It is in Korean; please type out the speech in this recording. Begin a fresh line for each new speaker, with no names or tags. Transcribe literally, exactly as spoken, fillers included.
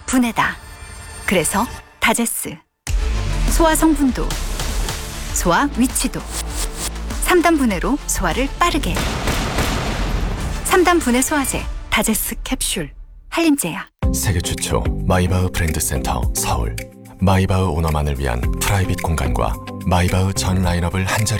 분해다. 그래서 다제스. 소화 성분도, 소화 위치도. 삼 단 분해로 소화를 빠르게. 삼 단 분해 소화제 다제스 캡슐. 한림제약.
세계 최초 마이바흐 브랜드 센터 서울. 마이바흐 오너만을 위한 프라이빗 공간과 마이바흐 전 라인업을 한자리